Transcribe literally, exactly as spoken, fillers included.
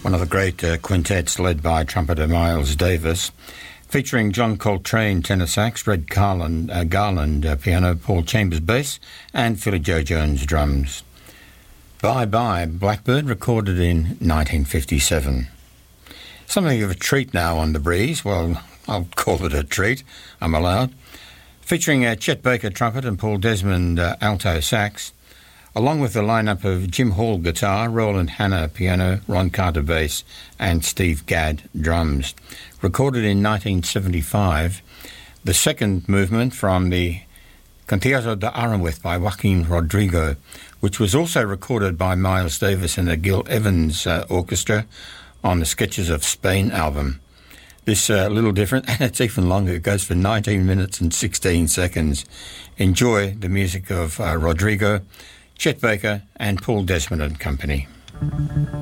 one of the great uh, quintets led by trumpeter Miles Davis, featuring John Coltrane tenor sax, Red Garland, uh, Garland uh, piano, Paul Chambers bass, and Philly Joe Jones drums. Bye Bye Blackbird, recorded in nineteen fifty-seven. Something of a treat now on The Breeze. Well, I'll call it a treat. I'm allowed. Featuring uh, Chet Baker trumpet and Paul Desmond uh, alto sax, along with the lineup of Jim Hall guitar, Roland Hanna piano, Ron Carter bass, and Steve Gadd drums. Recorded in nineteen seventy-five, the second movement from the Concierto de Aranjuez by Joaquin Rodrigo, which was also recorded by Miles Davis and the Gil Evans uh, Orchestra on the Sketches of Spain album. This a uh, little different, and it's even longer. It goes for nineteen minutes and sixteen seconds. Enjoy the music of uh, Rodrigo, Chet Baker, and Paul Desmond and Company.